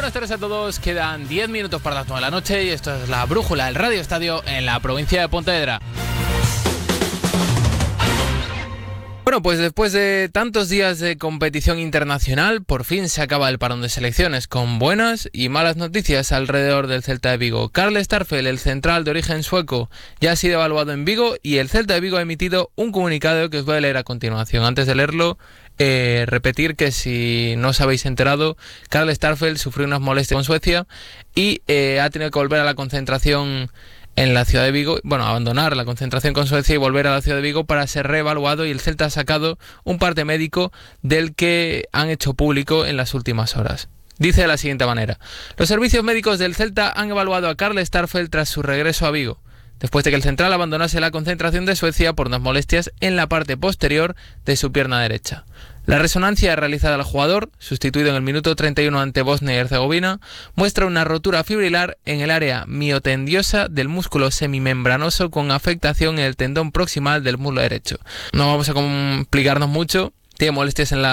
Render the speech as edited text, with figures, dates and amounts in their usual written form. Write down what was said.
buenas tardes a todos. Quedan 10 minutos para las 9 de la noche y esto es la brújula del Radio Estadio en la provincia de Pontevedra. Bueno, pues después de tantos días de competición internacional, por fin se acaba el parón de selecciones con buenas y malas noticias alrededor del Celta de Vigo. Carl Starfelt, el central de origen sueco, ya ha sido evaluado en Vigo y el Celta de Vigo ha emitido un comunicado que os voy a leer a continuación. Antes de leerlo, repetir que si no os habéis enterado, Carl Starfelt sufrió unas molestias con Suecia y ha tenido que volver a la concentración en la ciudad de Vigo, abandonar la concentración con Suecia y volver a la ciudad de Vigo para ser reevaluado, y el Celta ha sacado un parte médico del que han hecho público en las últimas horas. Dice de la siguiente manera: los servicios médicos del Celta han evaluado a Carl Starfelt tras su regreso a Vigo, después de que el central abandonase la concentración de Suecia por unas molestias en la parte posterior de su pierna derecha. La resonancia realizada al jugador, sustituido en el minuto 31 ante Bosnia y Herzegovina, muestra una rotura fibrilar en el área miotendiosa del músculo semimembranoso con afectación en el tendón proximal del muslo derecho. No vamos a complicarnos mucho. Tiene molestias en la